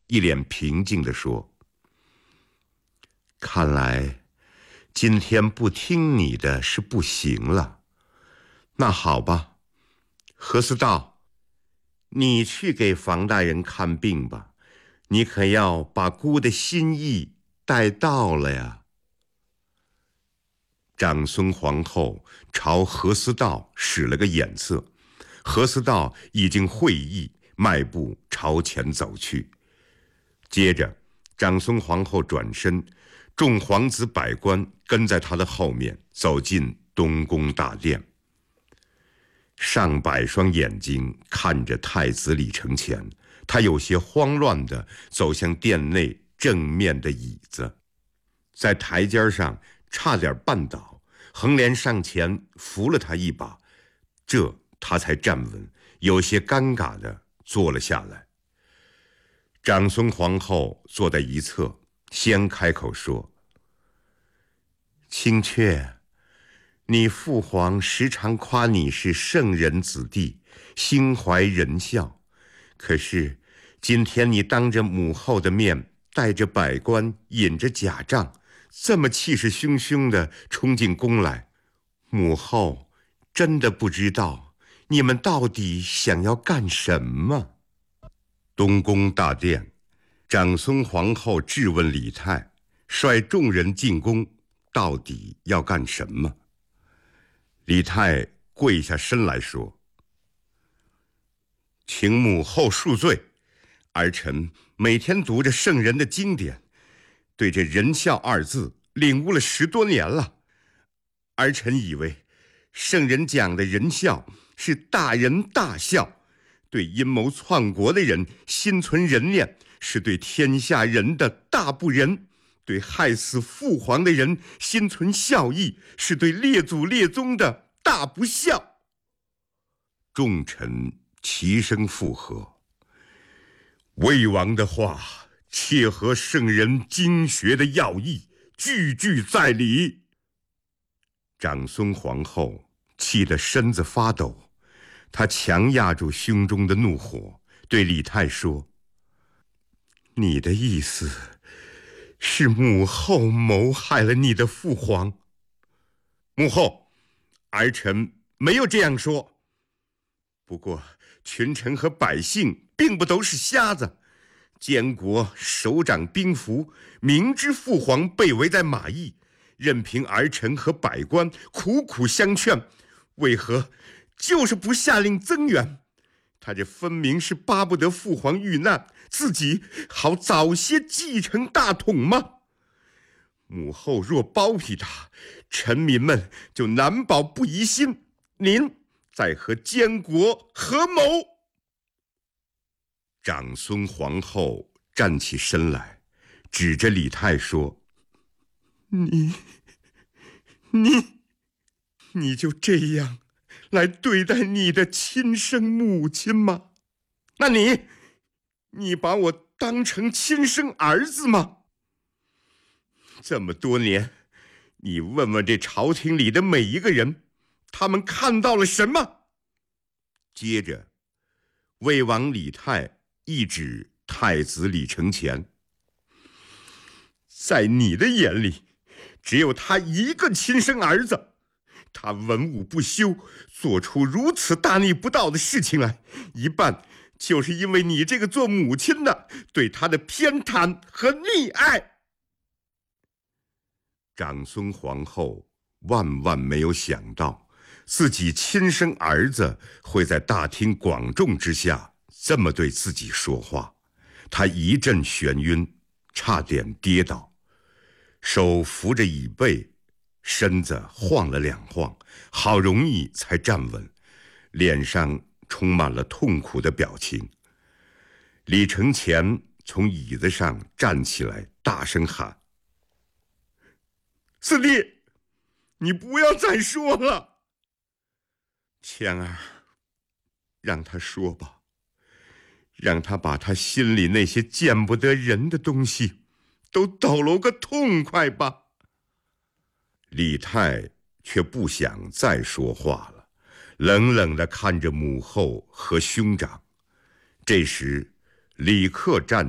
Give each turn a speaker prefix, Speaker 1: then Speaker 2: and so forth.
Speaker 1: 一脸平静地说：看来今天不听你的是不行了。那好吧，何思道，你去给房大人看病吧，你可要把姑的心意带到了呀。长孙皇后朝何思道使了个眼色，何思道已经会意，迈步朝前走去。接着长孙皇后转身，众皇子百官跟在她的后面走进东宫大殿。上百双眼睛看着太子李承乾，他有些慌乱地走向殿内正面的椅子，在台阶上差点绊倒，横莲上前扶了他一把，这他才站稳，有些尴尬地坐了下来。长孙皇后坐在一侧，先开口说：青雀，你父皇时常夸你是圣人子弟，心怀仁孝，可是今天你当着母后的面，带着百官，引着假杖，这么气势汹汹地冲进宫来，母后真的不知道你们到底想要干什么。东宫大殿，长孙皇后质问李泰，率众人进宫到底要干什么？李泰跪下身来说：请母后恕罪，儿臣每天读着圣人的经典，对这仁孝二字领悟了10多年了。儿臣以为圣人讲的仁孝是大仁大孝，对阴谋篡国的人心存仁念，是对天下人的大不仁，对害死父皇的人心存孝义，是对列祖列宗的大不孝。众臣齐声附和：魏王的话切合圣人经学的要义，句句在理。长孙皇后气得身子发抖，她强压住胸中的怒火，对李泰说：你的意思是母后谋害了你的父皇？母后，儿臣没有这样说。不过群臣和百姓并不都是瞎子，监国手掌兵符，明知父皇被围在马邑，任凭儿臣和百官苦苦相劝，为何就是不下令增援？他这分明是巴不得父皇遇难，自己好早些继承大统吗？母后若包庇他，臣民们就难保不疑心，您在和监国合谋。长孙皇后站起身来，指着李泰说：你就这样来对待你的亲生母亲吗？那你把我当成亲生儿子吗？这么多年，你问问这朝廷里的每一个人，他们看到了什么？接着魏王李泰一指太子李承乾：在你的眼里，只有他一个亲生儿子，他文武不修，做出如此大逆不道的事情来，一半就是因为你这个做母亲的对他的偏袒和溺爱。长孙皇后万万没有想到，自己亲生儿子会在大庭广众之下这么对自己说话，她一阵眩晕，差点跌倒，手扶着椅背，身子晃了2晃，好容易才站稳，脸上充满了痛苦的表情。李承乾从椅子上站起来，大声喊：四弟，你不要再说了。乾儿，让他说吧，让他把他心里那些见不得人的东西都抖搂个痛快吧。李泰却不想再说话了，冷冷地看着母后和兄长。这时李克站